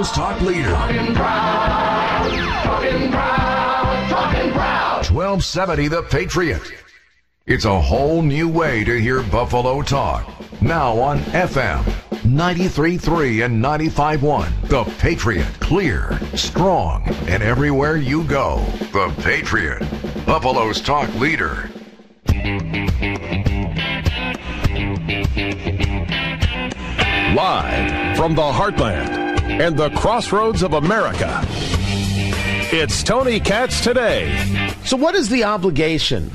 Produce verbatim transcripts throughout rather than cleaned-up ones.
Buffalo's talk leader. Talking Brown, talking Brown, talking Brown. twelve seventy The Patriot. It's a whole new way to hear Buffalo talk. Now on F M ninety-three point three and ninety-five point one. The Patriot. Clear, strong, and everywhere you go. The Patriot. Buffalo's talk leader. Live from the heartland and the crossroads of America, it's Tony Katz Today. So what is the obligation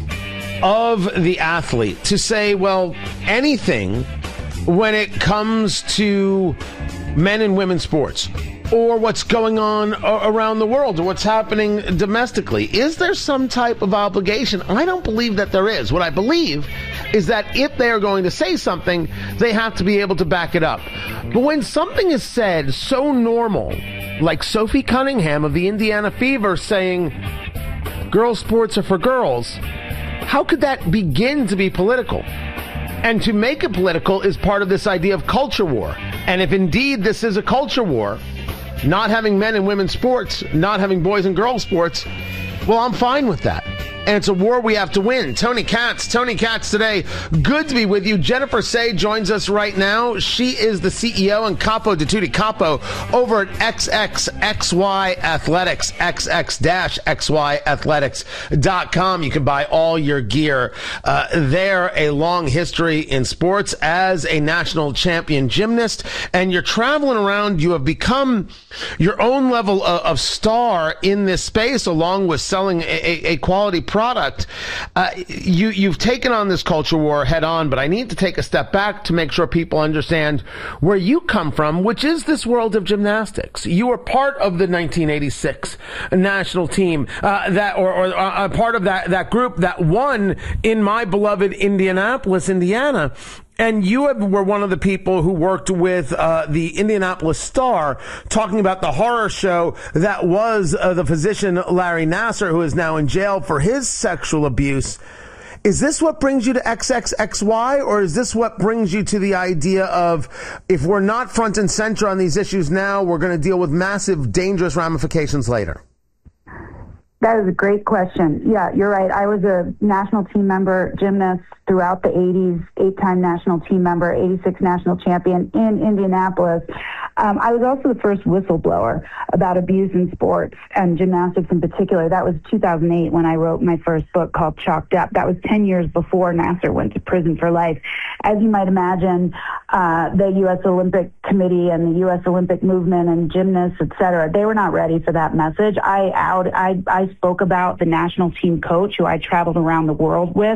of the athlete to say, well, anything when it comes to men and women's sports or what's going on around the world or what's happening domestically? Is there some type of obligation? I don't believe that there is. What I believe is that if they are going to say something, they have to be able to back it up. But when something is said so normal, like Sophie Cunningham of the Indiana Fever saying girls' sports are for girls, how could that begin to be political? And to make it political is part of this idea of culture war. And if indeed this is a culture war, not having men and women's sports, not having boys and girls sports, well, I'm fine with that. And it's a war we have to win. Tony Katz, Tony Katz Today. Good to be with you. Jennifer Say joins us right now. She is the C E O and capo di tutti capo over at X X X Y Athletics, X X X Y Athletics dot com. You can buy all your gear uh, there. A long history in sports as a national champion gymnast. And you're traveling around. You have become your own level of, of star in this space, along with selling a, a, a quality product. Uh, you, you've taken on this culture war head on, but I need to take a step back to make sure people understand where you come from, which is this world of gymnastics. You were part of the nineteen eighty-six national team, uh, that, or, or uh, part of that, that group that won in my beloved Indianapolis, Indiana. And you were one of the people who worked with uh, the Indianapolis Star, talking about the horror show that was uh, the physician Larry Nassar, who is now in jail for his sexual abuse. Is this what brings you to X X X Y, or is this what brings you to the idea of, if we're not front and center on these issues now, we're going to deal with massive, dangerous ramifications later? That is a great question. Yeah, you're right. I was a national team member gymnast throughout the eighties, eight-time national team member, eighty-six national champion in Indianapolis. Um, I was also the first whistleblower about abuse in sports and gymnastics in particular. That was two thousand eight when I wrote my first book called Chalked Up. That was ten years before Nassar went to prison for life. As you might imagine, uh, the U S Olympic Committee and the U S Olympic movement and gymnasts, et cetera, they were not ready for that message. I out, I, I spoke about the national team coach who I traveled around the world with.